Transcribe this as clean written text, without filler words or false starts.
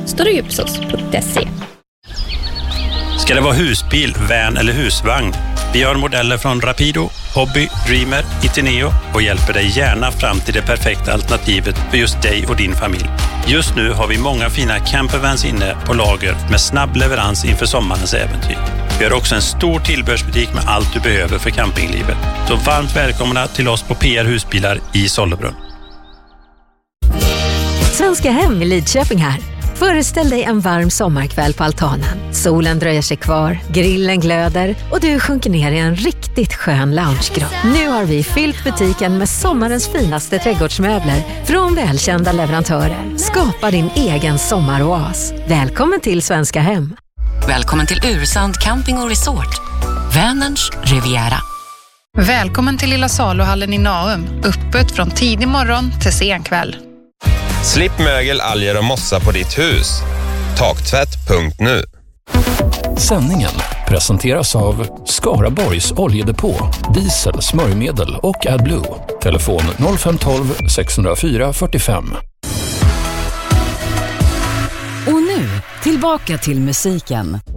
storygipsos.se. Ska det vara husbil, van eller husvagn? Vi har modeller från Rapido, Hobby, Dreamer, Itineo och hjälper dig gärna fram till det perfekta alternativet för just dig och din familj. Just nu har vi många fina campervans inne på lager med snabb leverans inför sommarens äventyr. Vi har också en stor tillbehörsbutik med allt du behöver för campinglivet. Så varmt välkomna till oss på PR Husbilar i Sollebrunn. Svenska Hem i Lidköping här. Föreställ dig en varm sommarkväll på altanen. Solen dröjer sig kvar, grillen glöder och du sjunker ner i en riktigt skön loungegrott. Nu har vi fyllt butiken med sommarens finaste trädgårdsmöbler från välkända leverantörer. Skapa din egen sommaroas. Välkommen till Svenska Hem. Välkommen till Ursand Camping och Resort. Vänerns Riviera. Välkommen till Lilla Saluhallen i Naum. Öppet från tidig morgon till sen kväll. Slipp mögel, alger och mossa på ditt hus. Taktvätt.nu. Sändningen presenteras av Skaraborgs oljedepå, diesel, smörjmedel och AdBlue. Telefon 0512 604 45. Och nu, tillbaka till musiken.